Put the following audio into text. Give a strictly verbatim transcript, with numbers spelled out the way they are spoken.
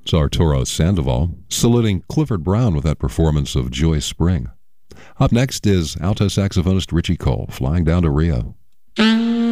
It's Arturo Sandoval saluting Clifford Brown with that performance of Joy Spring. Up next is alto saxophonist Richie Cole, Flying Down to Rio.